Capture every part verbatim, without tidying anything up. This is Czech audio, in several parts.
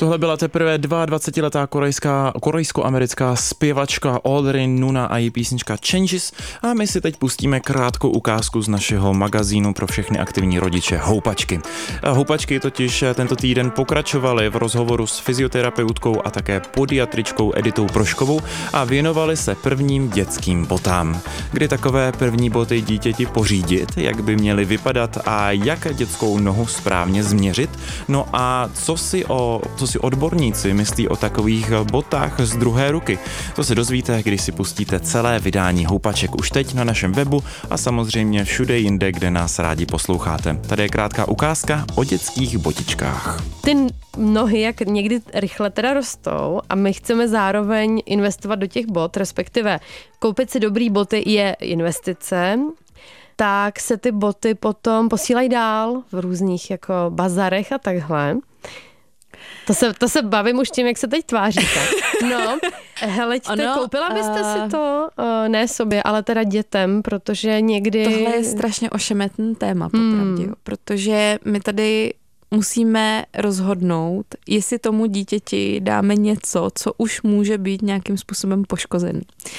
Tohle byla teprve dvacetiletá korejská, korejsko-americká zpěvačka Audrey Nuna a její písnička Changes a my si teď pustíme krátkou ukázku z našeho magazínu pro všechny aktivní rodiče Houpačky. Houpačky totiž tento týden pokračovaly v rozhovoru s fyzioterapeutkou a také podiatričkou Editou Proškovou a věnovali se prvním dětským botám. Kdy takové první boty dítěti pořídit, jak by měly vypadat a jak dětskou nohu správně změřit. No a co si o co si odborníci myslí o takových botách z druhé ruky. To se dozvíte, když si pustíte celé vydání Houpaček už teď na našem webu a samozřejmě všude jinde, kde nás rádi posloucháte. Tady je krátká ukázka o dětských botičkách. Ty nohy jak někdy rychle teda rostou a my chceme zároveň investovat do těch bot, respektive koupit si dobrý boty je investice, tak se ty boty potom posílají dál v různých jako bazarech a takhle. To se, to se bavím už tím, jak se teď tváříte. No, heleďte, ono, koupila byste uh, si to, uh, ne sobě, ale teda dětem, protože někdy... Tohle je strašně ošemetný téma, popravdě, hmm. protože my tady musíme rozhodnout, jestli tomu dítěti dáme něco, co už může být nějakým způsobem poškozený.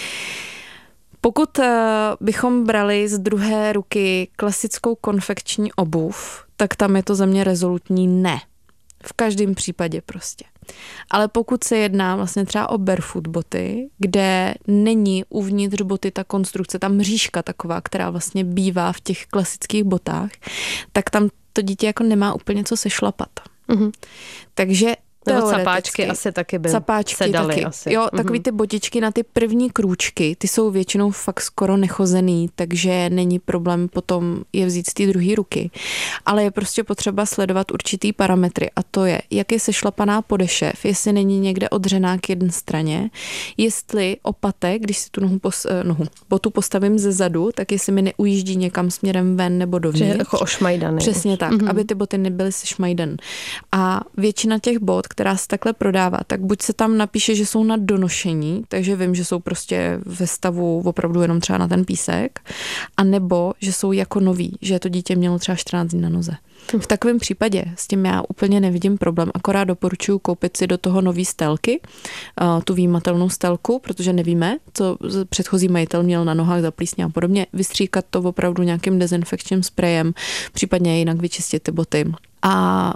Pokud uh, bychom brali z druhé ruky klasickou konfekční obuv, tak tam je to za mě rezolutní ne. V každém případě prostě. Ale pokud se jedná vlastně třeba o barefoot boty, kde není uvnitř boty ta konstrukce, ta mřížka taková, která vlastně bývá v těch klasických botách, tak tam to dítě jako nemá úplně co sešlapat. Mm-hmm. Takže nebo capáčky asi taky by capáčky taky. Asi. Jo, takový ty botičky na ty první krůčky, ty jsou většinou fakt skoro nechozený, takže není problém potom je vzít z té druhé ruky. Ale je prostě potřeba sledovat určitý parametry a to je, jak je sešlapaná podešev, jestli není někde odřená k jedné straně, jestli opatek, když si tu nohu, pos, nohu botu postavím ze zadu, tak jestli mi neujíždí někam směrem ven nebo dovnitř. Že jako ošmajdaný. Přesně tak, mm-hmm. aby ty boty nebyly sešmajdaný. A většina těch bot, která se takhle prodává, tak buď se tam napíše, že jsou na donošení, takže vím, že jsou prostě ve stavu opravdu jenom třeba na ten písek, a nebo, že jsou jako nový, že to dítě mělo třeba čtrnáct dní na noze. V takovém případě s tím já úplně nevidím problém, akorát doporučuji koupit si do toho nový stelky, tu výjimatelnou stelku, protože nevíme, co předchozí majitel měl na nohách za plísně a podobně, vystříkat to opravdu nějakým dezinfekčním sprejem, případně jinak vyčistit ty boty. A